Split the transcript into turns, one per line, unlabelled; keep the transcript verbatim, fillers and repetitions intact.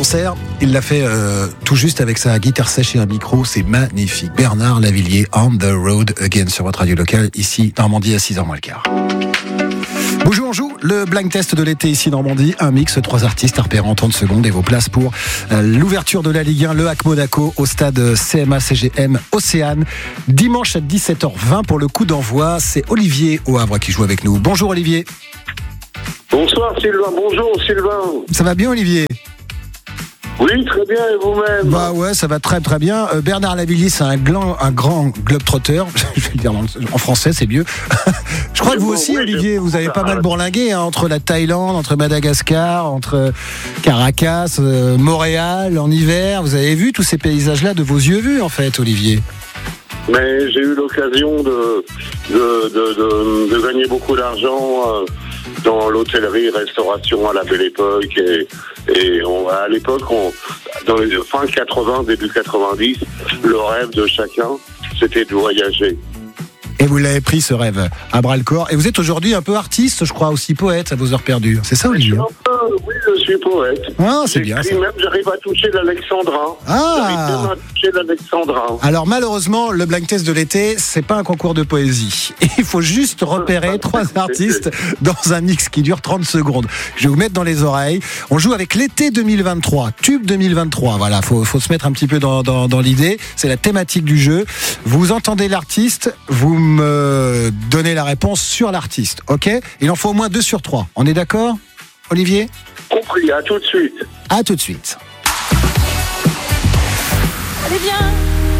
concert. Il l'a fait euh, tout juste avec sa guitare sèche et un micro. C'est magnifique. Bernard Lavilliers, On the Road Again sur votre radio locale, ici Normandie à six heures moins le quart. Bonjour, on joue le blind test de l'été ici Normandie. Un mix, trois artistes à repérer en trente secondes et vos places pour euh, l'ouverture de la Ligue un, le H A C Monaco au stade C M A C G M Océane. Dimanche à dix-sept heures vingt pour le coup d'envoi. C'est Olivier au Havre qui joue avec nous. Bonjour Olivier.
Bonsoir Sylvain, bonjour Sylvain.
Ça va bien Olivier ?
Oui, très bien, et vous-même ?
Bah ouais, ça va très très bien. Euh, Bernard Lavilliers, c'est un, gland, un grand globe-trotteur. Je vais le dire en français, c'est mieux. Je crois que vous aussi, Olivier, vous avez pas mal bourlingué hein, entre la Thaïlande, entre Madagascar, entre Caracas, euh, Montréal, en hiver. Vous avez vu tous ces paysages-là de vos yeux vus, en fait, Olivier.
Mais j'ai eu l'occasion de, de, de, de, de gagner beaucoup d'argent euh, dans l'hôtellerie, restauration à la belle époque. Et, et on, à l'époque, on, dans les fin quatre-vingts, début quatre-vingt-dix, le rêve de chacun, c'était de voyager.
Et vous l'avez pris ce rêve à bras le corps. Et vous êtes aujourd'hui un peu artiste, je crois, aussi poète à vos heures perdues. C'est ça, Olivier ?
Oui, je suis poète.
Ah, c'est bien ça.
Même, j'arrive à toucher l'alexandrin.
Ah.
J'arrive même à toucher l'alexandrin.
Alors malheureusement, le blind test de l'été, c'est pas un concours de poésie. Il faut juste repérer trois artistes dans un mix qui dure trente secondes. Je vais vous mettre dans les oreilles. On joue avec l'été deux mille vingt-trois, tube deux mille vingt-trois. Voilà, faut, faut se mettre un petit peu dans, dans, dans l'idée. C'est la thématique du jeu. Vous entendez l'artiste, vous me donnez la réponse sur l'artiste, ok ? Il en faut au moins deux sur trois. On est d'accord, Olivier ?
Compris, à tout de suite.
À tout de suite.
Allez, viens.